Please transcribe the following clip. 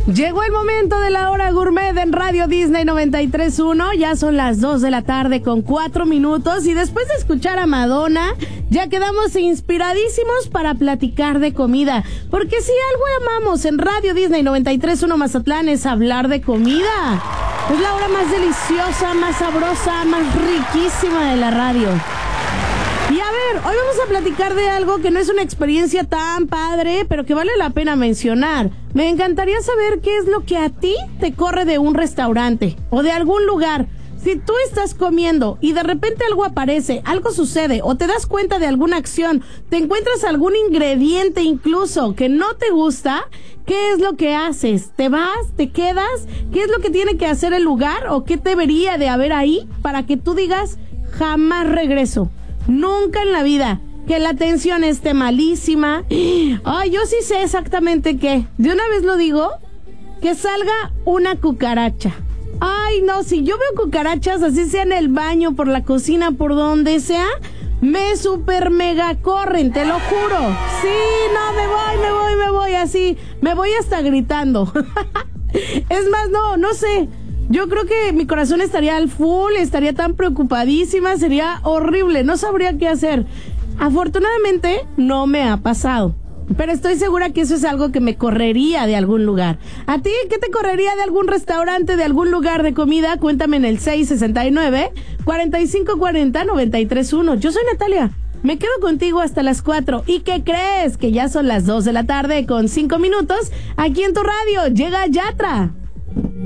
Llegó el momento de la hora gourmet en Radio Disney 93.1. Ya son las 2 de la tarde con 4 minutos. Y después de escuchar a Madonna, ya quedamos inspiradísimos para platicar de comida. Porque si algo amamos en Radio Disney 93.1 Mazatlán es hablar de comida. Es la hora más deliciosa, más sabrosa, más riquísima de la radio. Y a ver, hoy vamos a platicar de algo que no es una experiencia tan padre, pero que vale la pena mencionar. Me encantaría saber qué es lo que a ti te corre de un restaurante o de algún lugar. Si tú estás comiendo y de repente algo aparece, algo sucede o te das cuenta de alguna acción, te encuentras algún ingrediente incluso que no te gusta, ¿qué es lo que haces? ¿Te vas? ¿Te quedas? ¿Qué es lo que tiene que hacer el lugar o qué debería de haber ahí para que tú digas jamás regreso? Nunca en la vida. Que la atención esté malísima. Ay, yo sí sé exactamente qué. De una vez lo digo. Que salga una cucaracha. Ay, no, si yo veo cucarachas, así sea en el baño, por la cocina, por donde sea, me super mega corren, te lo juro. Sí, no, me voy, así. Me voy hasta gritando. Es más, no sé. Yo creo que mi corazón estaría al full, estaría tan preocupadísima, sería horrible, no sabría qué hacer. Afortunadamente no me ha pasado, pero estoy segura que eso es algo que me correría de algún lugar. ¿A ti qué te correría de algún restaurante, de algún lugar de comida? Cuéntame en el 669-4540-931. Yo soy Natalia, me quedo contigo hasta las 4. ¿Y qué crees? Que ya son las 2 de la tarde con 5 minutos. Aquí en tu radio llega Yatra.